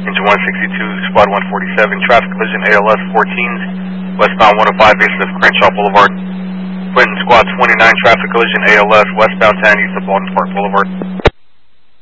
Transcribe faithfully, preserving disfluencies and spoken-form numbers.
Engine one sixty-two, Squad one forty-seven, traffic collision A L S fourteen, westbound one oh five east of Crenshaw Boulevard. Clinton Squad twenty-nine, traffic collision A L S westbound ten east of Baldwin Park Boulevard.